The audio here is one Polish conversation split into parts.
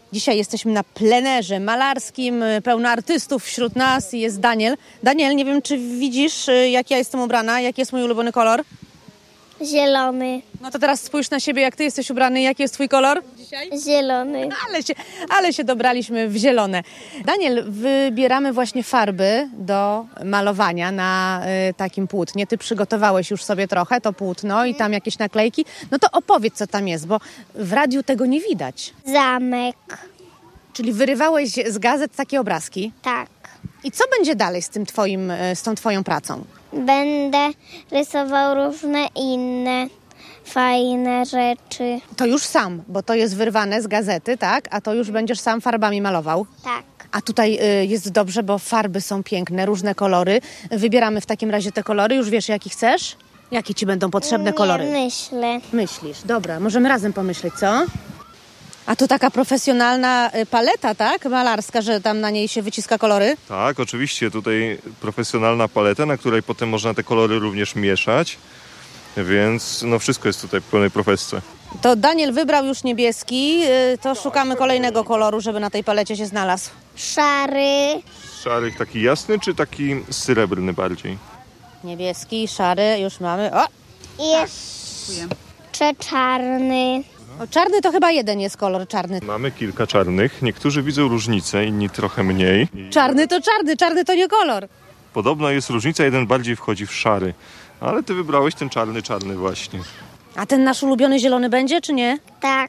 Dzisiaj jesteśmy na plenerze malarskim, pełno artystów wśród nas i jest Daniel. Daniel, nie wiem, czy widzisz, jak ja jestem ubrana, jaki jest mój ulubiony kolor? Zielony. No to teraz spójrz na siebie, jak ty jesteś ubrany, jaki jest twój kolor dzisiaj? Zielony. Ale się dobraliśmy w zielone. Daniel, wybieramy właśnie farby do malowania na takim płótnie. Ty przygotowałeś już sobie trochę to płótno i tam jakieś naklejki. No to opowiedz, co tam jest, bo w radiu tego nie widać. Zamek. Czyli wyrywałeś z gazet takie obrazki. Tak. I co będzie dalej z tą twoją pracą? Będę rysował różne inne fajne rzeczy. To już sam, bo to jest wyrwane z gazety, tak? A to już będziesz sam farbami malował. Tak. A tutaj jest dobrze, bo farby są piękne, różne kolory. Wybieramy w takim razie te kolory. Już wiesz, jaki chcesz? Jakie ci będą potrzebne kolory? Nie myślę. Myślisz. Dobra, możemy razem pomyśleć, co? A to taka profesjonalna paleta, tak? Malarska, że tam na niej się wyciska kolory? Tak, oczywiście. Tutaj profesjonalna paleta, na której potem można te kolory również mieszać. Więc no wszystko jest tutaj w pełnej profesce. To Daniel wybrał już niebieski, to szukamy kolejnego koloru, żeby na tej palecie się znalazł. Szary. Szary taki jasny, czy taki srebrny bardziej? Niebieski, szary, już mamy. O! I jeszcze czarny. O, czarny to chyba jeden jest kolor, czarny. Mamy kilka czarnych. Niektórzy widzą różnicę, inni trochę mniej. Czarny to czarny, czarny to nie kolor. Podobna jest różnica, jeden bardziej wchodzi w szary. Ale ty wybrałeś ten czarny właśnie. A ten nasz ulubiony zielony będzie, czy nie? Tak.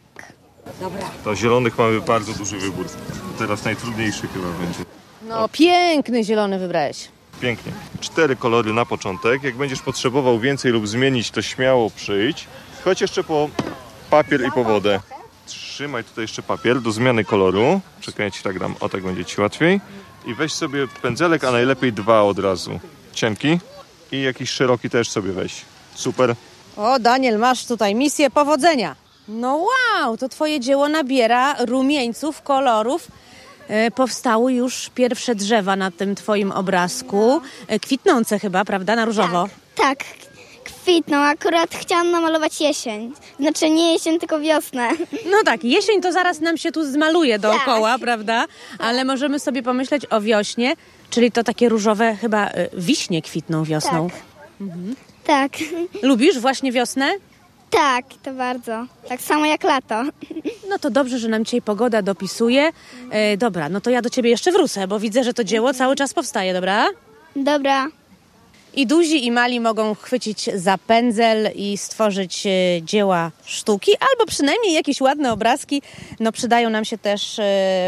To zielonych mamy bardzo duży wybór. Teraz najtrudniejszy chyba będzie. No, piękny zielony wybrałeś. Pięknie. 4 kolory na początek. Jak będziesz potrzebował więcej lub zmienić, to śmiało przyjdź. Chodź jeszcze po papier i po wodę. Trzymaj tutaj jeszcze papier do zmiany koloru. Czekaj, ja ci tak dam. O, tak będzie ci łatwiej. I weź sobie pędzelek, a najlepiej 2 od razu. Cienki i jakiś szeroki też sobie weź. Super. O, Daniel, masz tutaj misję powodzenia. No wow, to twoje dzieło nabiera rumieńców, kolorów. Powstały już pierwsze drzewa na tym twoim obrazku. Kwitnące chyba, prawda? Na różowo. Tak. Kwitną. Akurat chciałam namalować jesień. Znaczy nie jesień, tylko wiosnę. No tak, jesień to zaraz nam się tu zmaluje dookoła, prawda? Ale możemy sobie pomyśleć o wiośnie, czyli to takie różowe chyba wiśnie kwitną wiosną. Tak. Lubisz właśnie wiosnę? Tak, to bardzo. Tak samo jak lato. No to dobrze, że nam dzisiaj pogoda dopisuje. Dobra, no to ja do ciebie jeszcze wrócę, bo widzę, że to dzieło cały czas powstaje, dobra? Dobra. I duzi, i mali mogą chwycić za pędzel i stworzyć dzieła sztuki, albo przynajmniej jakieś ładne obrazki. No przydają nam się też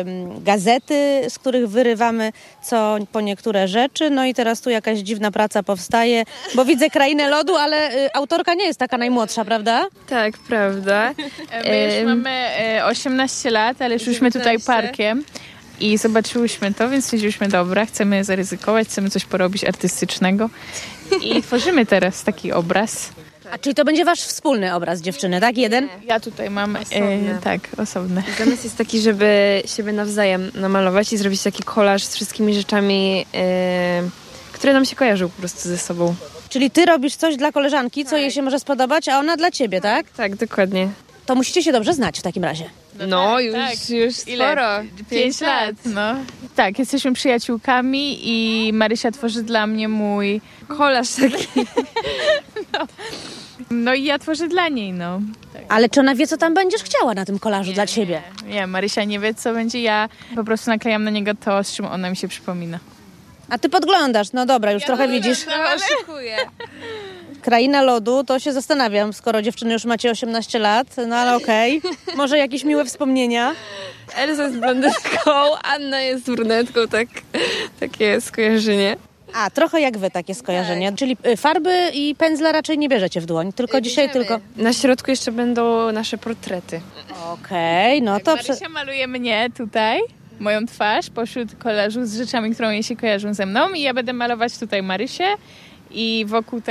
gazety, z których wyrywamy co po niektóre rzeczy. No i teraz tu jakaś dziwna praca powstaje, bo widzę Krainę Lodu, ale autorka nie jest taka najmłodsza, prawda? Tak, prawda. My już mamy 18 lat, ale szliśmy tutaj parkiem i zobaczyłyśmy to, więc stwierdziliśmy, dobra, chcemy zaryzykować, chcemy coś porobić artystycznego i tworzymy teraz taki obraz. A czyli to będzie wasz wspólny obraz dziewczyny, tak? Jeden? Ja tutaj mam, osobny. Zamysł jest taki, żeby siebie nawzajem namalować i zrobić taki kolaż z wszystkimi rzeczami, które nam się kojarzą po prostu ze sobą. Czyli ty robisz coś dla koleżanki, co jej się może spodobać, a ona dla ciebie, tak? Tak, dokładnie. To musicie się dobrze znać w takim razie. No, już Ile? sporo. 5 lat. No. Tak, jesteśmy przyjaciółkami i Marysia tworzy dla mnie mój Kolaż taki. no i ja tworzę dla niej, no. Ale czy ona wie, co tam będziesz chciała na tym kolażu dla ciebie? Nie, Marysia nie wie, co będzie, ja po prostu naklejam na niego to, z czym ona mi się przypomina. A ty podglądasz, no dobra, już trochę widzisz. Oszukuję. Kraina Lodu, to się zastanawiam, skoro dziewczyny już macie 18 lat, no ale okej. Może jakieś miłe wspomnienia? Elza jest blondynką, Anna jest brunetką, takie skojarzenie. A, trochę jak wy takie skojarzenie. Czyli farby i pędzla raczej nie bierzecie w dłoń, tylko dzisiaj tylko... Na środku jeszcze będą nasze portrety. Okej, no to... Marysia maluje mnie tutaj, moją twarz, pośród kolażu z rzeczami, które jej się kojarzą ze mną i ja będę malować tutaj Marysię i wokół